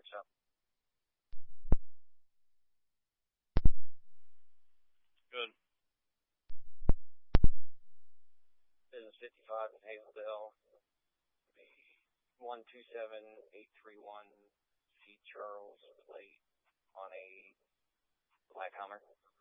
What's up? Good. Business 55 in Hazeldale. 127831 C. Charles plate on a black Hummer.